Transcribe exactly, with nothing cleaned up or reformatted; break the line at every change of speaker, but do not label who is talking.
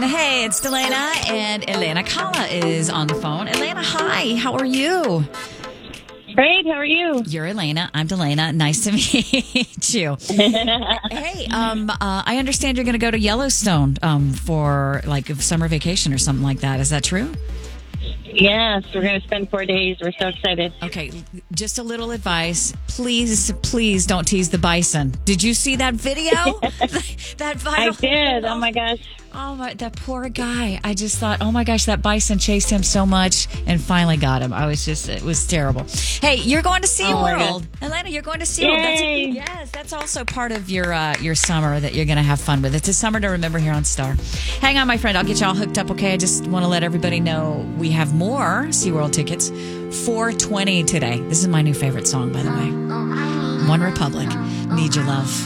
Fun. Hey, it's Delana, and Elena Kala is on the phone. Elena, hi. How are you?
Great. How are you?
You're Elena. I'm Delana. Nice to meet you. Hey, um, uh, I understand you're going to go to Yellowstone um, for like a summer vacation or something like that. Is that true?
Yes, we're going to spend four days. We're so excited.
Okay, just a little advice. Please, please don't tease the bison. Did you see that video? that viral
I did. Oh, my gosh.
Oh, my, that poor guy. I just thought, oh, my gosh, that bison chased him so much and finally got him. I was just, it was terrible. Hey, you're going to SeaWorld. Oh, Atlanta, you're going to SeaWorld. That's, yes, that's also part of your uh, your summer that you're going to have fun with. It's a summer to remember here on Star. Hang on, my friend. I'll get you all hooked up, okay? I just want to let everybody know we have more SeaWorld tickets. four twenty today. This is my new favorite song, by the way. One Republic. Need Your Love.